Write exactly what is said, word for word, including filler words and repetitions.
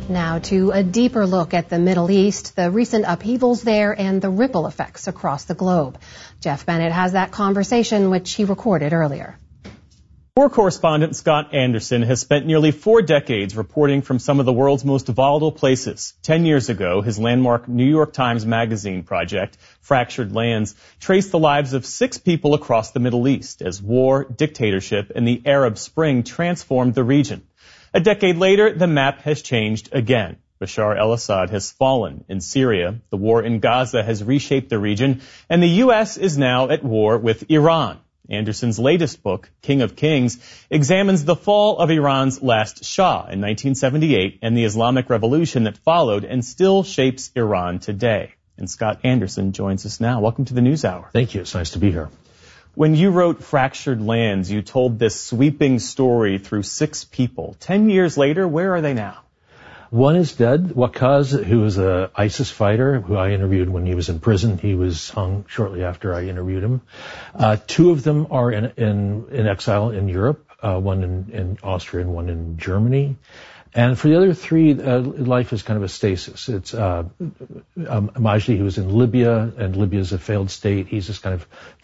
Now to a deeper look at the Middle East, the recent upheavals there and the ripple effects across the globe. Jeff Bennett has that conversation, which he recorded earlier. War correspondent Scott Anderson has spent nearly four decades reporting from some of the world's most volatile places. Ten years ago, his landmark New York Times Magazine project, Fractured Lands, traced the lives of six people across the Middle East as war, dictatorship, and the Arab Spring transformed the region. A decade later, the map has changed again. Bashar al-Assad has fallen in Syria, the war in Gaza has reshaped the region, and the U S is now at war with Iran. Anderson's latest book, King of Kings, examines the fall of Iran's last Shah in nineteen seventy-eight and the Islamic Revolution that followed and still shapes Iran today. And Scott Anderson joins us now. Welcome to the NewsHour. Thank you. It's nice to be here. When you wrote Fractured Lands, you told this sweeping story through six people. Ten years later, where are they now? One is dead. Waqaz, who was an ISIS fighter, who I interviewed when he was in prison. He was hung shortly after I interviewed him. Uh, two of them are in, in, in exile in Europe, uh, one in, in Austria and one in Germany. And for the other three, uh, life is kind of a stasis. It's uh, um, Majdi, who was in Libya, and Libya is a failed state. He's just kind of